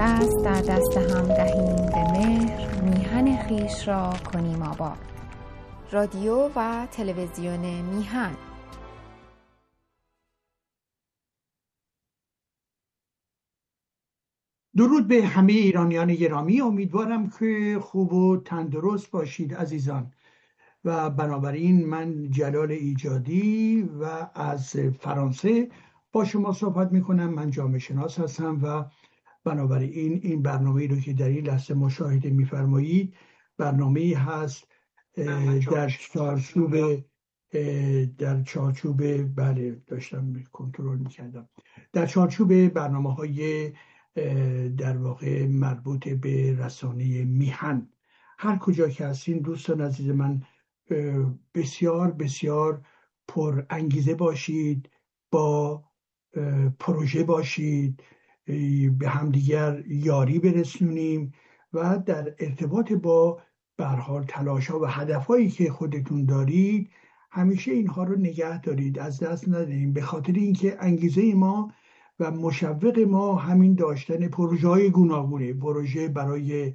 دست در دست هم دهیم به مهر، میهن خویش را کنیم آباد. رادیو و تلویزیون میهن. درود به همه ایرانیان گرامی. امیدوارم که خوب و تندرست باشید عزیزان. و بنابراین من جلال ایجادی و از فرانسه با شما صحبت میکنم. من جامعه شناس هستم و بنابراین این برنامه رو که در این لحظه مشاهده میفرمایید برنامه‌ای هست در چارچوب بله داشتم کنترل میکردم، در چارچوب برنامه‌های در واقع مربوط به رسانه میهن. هر کجا که هستین دوستان عزیز من، بسیار بسیار پر انگیزه باشید، با پروژه باشید، به همدیگر یاری برسونیم و در ارتباط با به هر حال تلاش‌ها و هدف‌هایی که خودتون دارید همیشه اینها رو نگه دارید، از دست ندید، به خاطر اینکه انگیزه ما و مشوق ما همین داشتن پروژه‌های گوناگونه، پروژه برای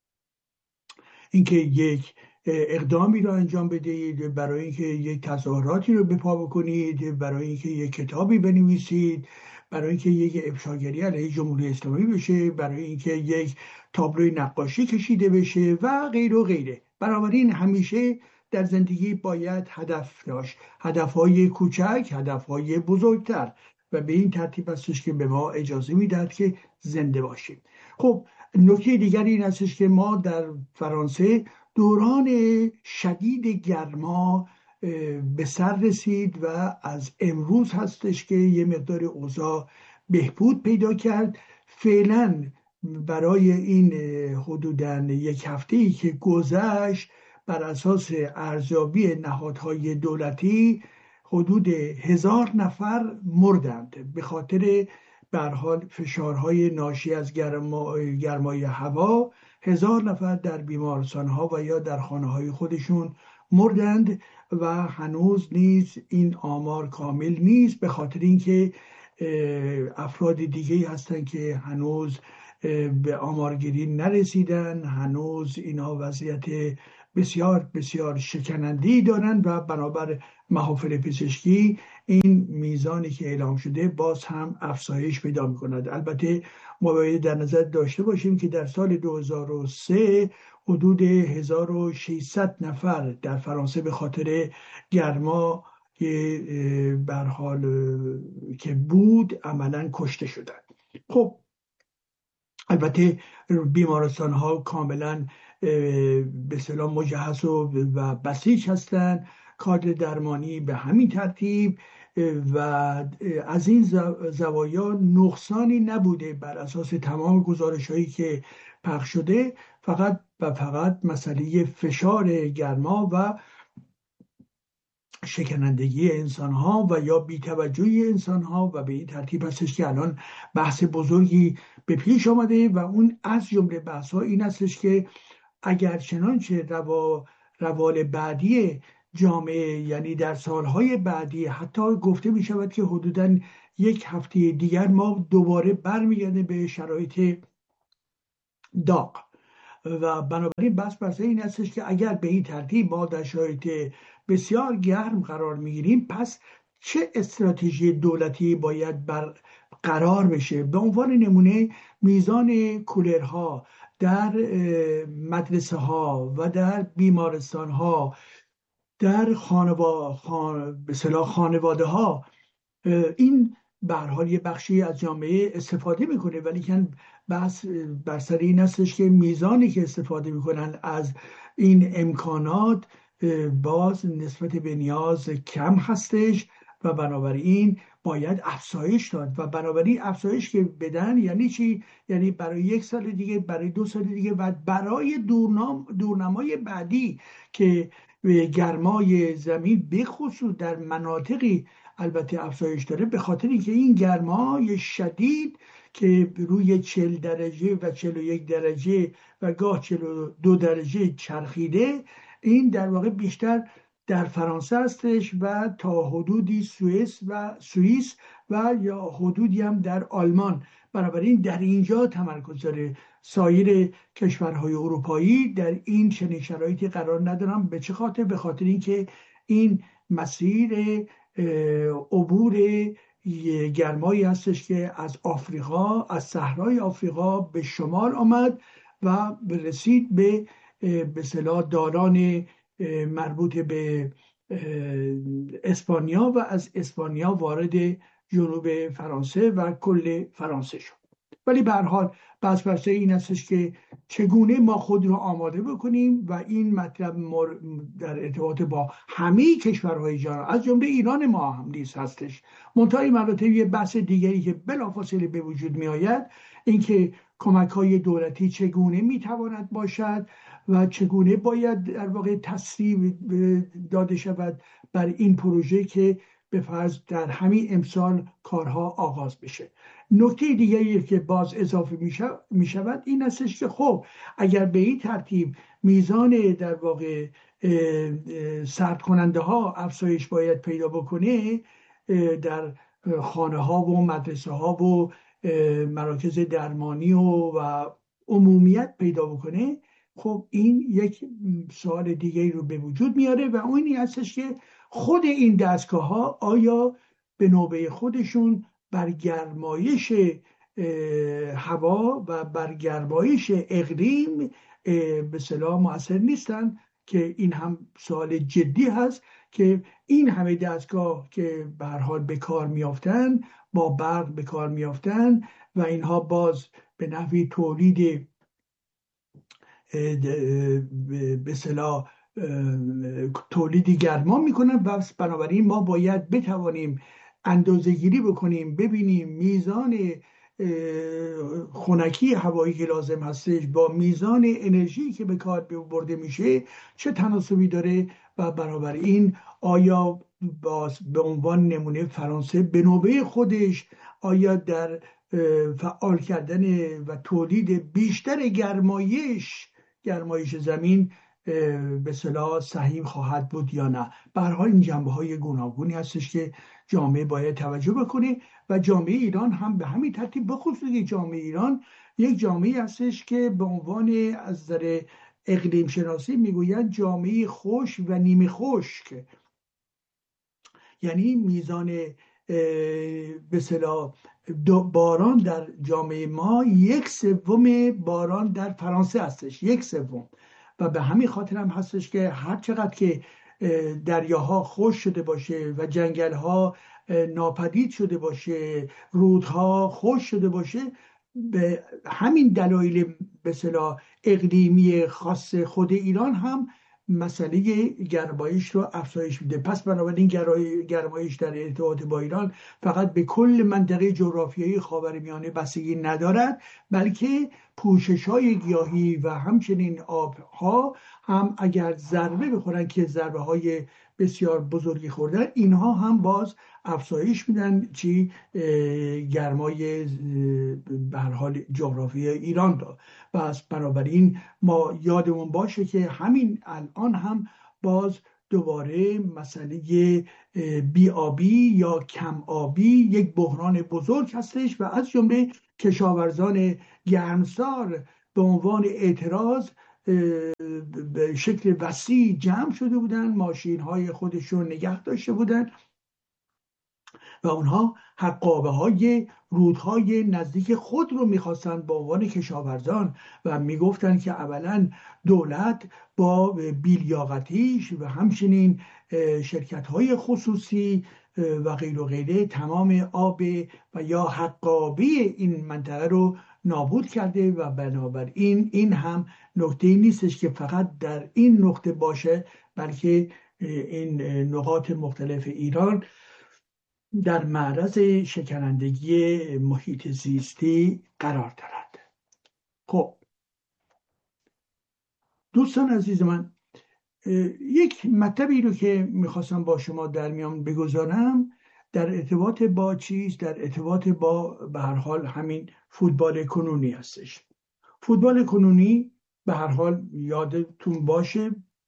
اینکه یک اقدامی رو انجام بدهید، برای اینکه یک تظاهراتی رو به پا بکنید، برای اینکه یک کتابی بنویسید، برای اینکه یک افشاگری علیه جمهوری اسلامی بشه، برای اینکه یک تابلوی نقاشی کشیده بشه و غیره و غیره. بنابراین همیشه در زندگی باید هدف داشت، هدفهای کوچک، هدفهای بزرگتر، و به این ترتیب هستش که به ما اجازه میدهد که زنده باشیم. خب نکته دیگری این هستش که ما در فرانسه دوران شدید گرما به سر رسید و از امروز هستش که یه مقدار اوضاع بهبود پیدا کرد. فعلا برای این حدوداً یک هفته‌ای که گذشت بر اساس ارزیابی نهادهای دولتی حدود 1000 نفر مردند به خاطر به هر حال فشارهای ناشی از گرمای هوا. 1000 نفر در بیمارستان‌ها و یا در خانه‌های خودشون مردند و هنوز نیز این آمار کامل نیست، به خاطر اینکه افراد دیگه هستن که هنوز به آمارگیری نرسیدن، هنوز اینا وضعیت بسیار بسیار شکننده‌ای دارن و بنابر محافل پزشکی این میزانی که اعلام شده باز هم افزایش پیدا می‌کند. البته ما باید در نظر داشته باشیم که در سال 2003 حدود 1600 نفر در فرانسه به خاطر گرما که به هر حال که بود عملاً کشته شدند. خب البته بیمارستان ها کاملا به اصطلاح مجهز و بسیج هستند، کادر درمانی به همین ترتیب، و از این زوایا نقصانی نبوده بر اساس تمام گزارش هایی که پخش شده. فقط مسئله فشار گرما و شکنندگی انسان ها و یا بی‌توجهی انسان ها و به این ترتیب هستش که الان بحث بزرگی به پیش آمده و اون از جمله بحث ها این هستش که اگر چنانچه روال بعدی جامعه، یعنی در سالهای بعدی، حتی گفته می شود که حدوداً یک هفته دیگر ما دوباره برمیگردیم به شرایط داغ، و بنابراین بس بر این هستش که اگر به این ترتیب ما در شرایط بسیار گرم قرار میگیریم، پس چه استراتژی دولتی باید قرار بشه؟ به عنوان نمونه میزان کولرها در مدرسه ها و در بیمارستان ها، در خانواده ها، این به هر حال یه بخشی از جامعه استفاده میکنه، ولی که بس بر سر این هستش که میزانی که استفاده میکنن از این امکانات باز نسبت به نیاز کم هستش و بنابراین باید افزایش داد. و بنابراین افزایش که بدن یعنی چی؟ یعنی برای 1 سال دیگه، برای 2 سال دیگه و برای دورنمای بعدی که گرمای زمین به خصوص در مناطقی البته افزایش داره، به خاطر اینکه این گرمای شدید که روی 40 درجه و 41 درجه و گاه 42 درجه چرخیده، این در واقع بیشتر در فرانسه هستش و تا حدودی سوئیس و یا حدودی هم در آلمان بنابراین در اینجا تمرکز داره. سایر کشورهای اروپایی در این چنین شرایطی قرار ندارن. به چه خاطر؟ به خاطر اینکه این مسیر عبور گرمایی هستش که از آفریقا، از صحرای آفریقا به شمال آمد و رسید به اصطلاح دالان مربوط به اسپانیا و از اسپانیا وارد جنوب فرانسه و کل فرانسه شد. ولی به هر حال بحث این هستش که چگونه ما خود رو آماده بکنیم و این مطلب در ارتباط با همه کشورهای جهان از جمله ایران ما هم نیز هستش. منتها این مراتب یه بحث دیگری که بلافاصله به وجود می آید اینکه کمک‌های دولتی چگونه میتواند باشد و چگونه باید در واقع تصریح داده شود بر این پروژه که به فرض در همین امسال کارها آغاز بشه. نکته دیگری که باز اضافه می شود این استش که خب اگر به این ترتیب میزان در واقع سرد کننده ها افزایش باید پیدا بکنه در خانه ها و مدرسه ها و مراکز درمانی و عمومیت پیدا بکنه، خب این یک سوال دیگه رو به وجود میاره و اون این هستش که خود این دستگاه ها آیا به نوبه خودشون بر گرمایش هوا و بر گرمایش اقلیم به اصطلاح مؤثر نیستن؟ که این هم سوال جدی هست که این همه دستگاه که به هر حال به کار میافتن، با برق به کار میافتن و اینها باز به نحوی تولید به اصطلاح تولید گرما میکنن و بنابراین ما باید بتوانیم اندازه گیری بکنیم، ببینیم میزان خنکی هوایی که لازم هستش با میزان انرژی که به کار برده میشه چه تناسبی داره و بنابراین آیا باز به عنوان نمونه فرانسه به نوبه خودش آیا در فعال کردن و تولید بیشتر گرمایش زمین به اصطلاح سهیم خواهد بود یا نه؟ به هر حال این جنبه‌های گوناگونی هستش که جامعه باید توجه بکنه و جامعه ایران هم به همین ترتیب، بخصوص جامعه ایران یک جامعه هستش که به عنوان از نظر اقلیم شناسی میگویند جامعه خشک و نیمه خشک، یعنی میزان به اصطلاح باران در جامعه ما 1/3 باران در فرانسه هستش، 1/3. و به همین خاطر هم هستش که هر چقدر که دریاها خشک شده باشه و جنگل‌ها ناپدید شده باشه، رودها خشک شده باشه، به همین دلایل به اصطلاح اقلیمی خاص خود ایران هم مسئله گرمایش رو افزایش میده. پس بنابراین گرمایش در ارتباط با ایران فقط به کل منطقه جغرافیایی خاورمیانه بستگی ندارد، بلکه پوشش‌های گیاهی و همچنین آبها هم اگر ضربه بخورن که ضربه های بسیار بزرگی خوردن، اینها هم باز افزایش میدن گرمای به هر حال جغرافی ایران را. پس بنابراین ما یادمون باشه که همین الان هم باز دوباره مسئله بی‌آبی یا کم آبی یک بحران بزرگ هستش و از جمله کشاورزان گرمسار به عنوان اعتراض به شکل وسیع جمع شده بودن، ماشین های خودشون نگه داشته بودن و اونها حقابه های رودهای نزدیک خود رو میخواستن به عنوان کشاورزان و میگفتن که اولا دولت با بیلیاقتیش و همچنین شرکت های خصوصی و غیر و غیره تمام آب و یا حقابه این منطقه رو نابود کرده و بنابراین این هم نکته نیستش که فقط در این نقطه باشه، بلکه این نقاط مختلف ایران در معرض شکنندگی محیط زیستی قرار دارد. خب دوستان عزیز من، یک مطلبی رو که میخواستم با شما در میان بگذارم در ارتباط با در ارتباط با به هر حال همین فوتبال کنونی هستش. فوتبال کنونی به هر حال یادتون باشه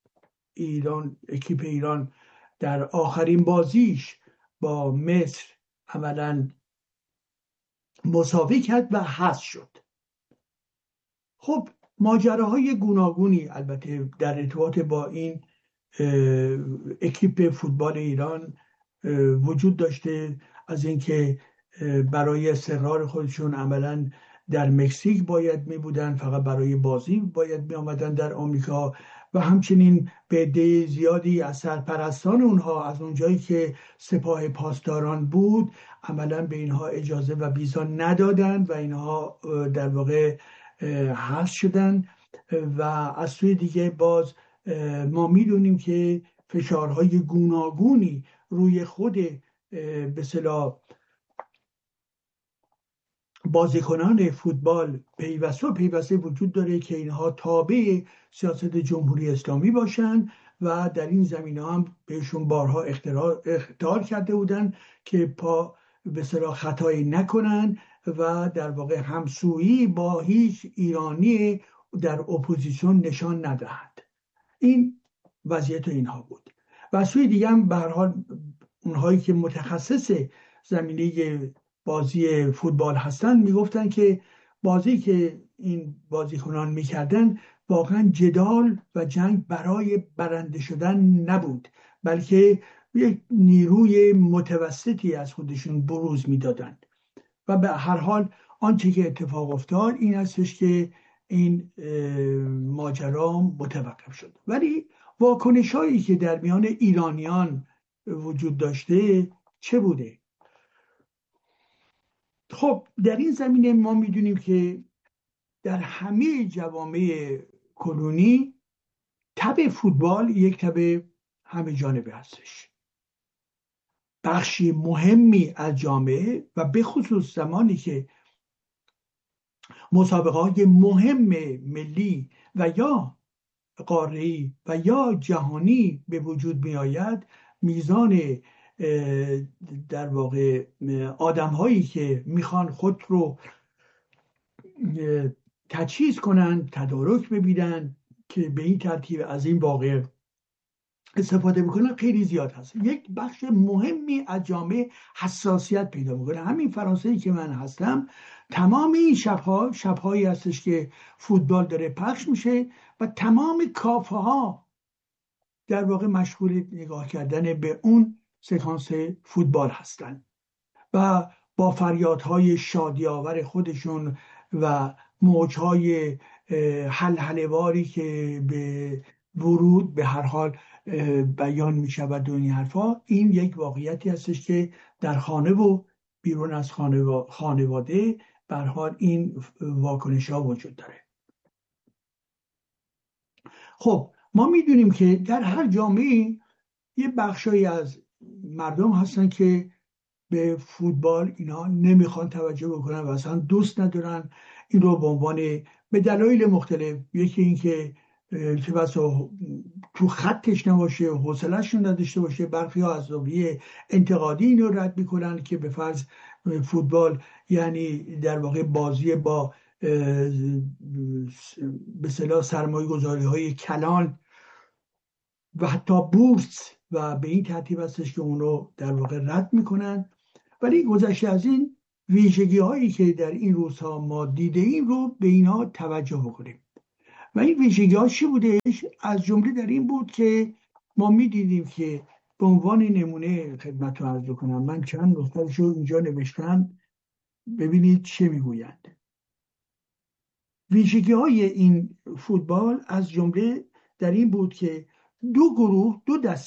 اکیپ ایران در آخرین بازیش با مصر عملاً مساوی کرد و حذف شد. خب ماجراهای گوناگونی البته در ارتباط با این اکیپ فوتبال ایران وجود داشته، از اینکه برای استقرار خودشون عملا در مکزیک باید می بودن، فقط برای بازی باید می آمدن در آمریکا، و همچنین به عده زیادی از سرپرستان اونها از اونجایی که سپاه پاسداران بود عملا به اینها اجازه و ویزا ندادن و اینها در واقع حذف شدن. و از سوی دیگه باز ما میدونیم که فشارهای گوناگونی روی خود به اصطلاح بازیکنان فوتبال پیوسته وجود داره که اینها تابع سیاست جمهوری اسلامی باشن و در این زمینه هم بهشون بارها اخطار کرده بودن که به اصطلاح خطایی نکنن و در واقع همسویی با هیچ ایرانی در اپوزیسیون نشان ندهند. این وضعیت اینها بود. و سوی دیگه هم به هر حال اونهایی که متخصص زمینه بازی فوتبال هستن میگفتن که بازی که این بازیکنان میکردن واقعا جدال و جنگ برای برنده شدن نبود، بلکه یک نیروی متوسطی از خودشون بروز میدادن. و به هر حال آنچه که اتفاق افتاد این هستش که این ماجرا متوقف شد. ولی واکنش هایی که در میان ایرانیان وجود داشته چه بوده؟ خب در این زمینه ما میدونیم که در همه جوامع کنونی تب فوتبال یک تب همه جانبه هستش. بخشی مهمی از جامعه و به خصوص زمانی که مسابقه های مهم ملی و یا قاره‌ای و یا جهانی به وجود می آید، میزان در واقع آدم هایی که میخوان خود رو تجهیز کنن، تدارک ببینن که به این ترتیب از این واقع استفاده میکنن خیلی زیاد هست. یک بخش مهمی از جامعه حساسیت پیدا میکنه. همین فرانسه‌ای که من هستم تمام این شبهایی هستش که فوتبال داره پخش میشه و تمام کافه ها در واقع مشغول نگاه کردن به اون سکانس فوتبال هستن و با فریادهای شادی‌آور خودشون و موجهای حلحله‌واری که به ورود به هر حال بیان می شود و این حرفا، این یک واقعیتی هستش که در خانه و بیرون از خانواده به هر حال این واکنش ها وجود داره. خب ما میدونیم که در هر جامعه یه بخشایی از مردم هستن که به فوتبال اینا نمیخوان توجه بکنن و اصلا دوست ندارن این رو به عنوان به دلایل مختلف، یکی این که بسا تو خطش نباشه و حوصله‌شون نداشته باشه، برخی ها از زاویه انتقادی اینو رد میکنن که به فرض فوتبال یعنی در واقع بازی با به اصطلاح سرمایه‌گذاری های کلان و حتی بورس و به این ترتیب هستش که اونو در واقع رد میکنن. ولی گذشته از این ویژگی هایی که در این روزها ما دیده ایم رو به اینها توجه بکنیم. و این ویژگی ها چی بودش؟ از جمله در این بود که ما میدیدیم که به عنوان نمونه خدمت رو عرض کنم، من چند نکته‌اش رو اینجا نوشتم، ببینید چه میگویند. ویژگی های این فوتبال از جمله در این بود که دو دسته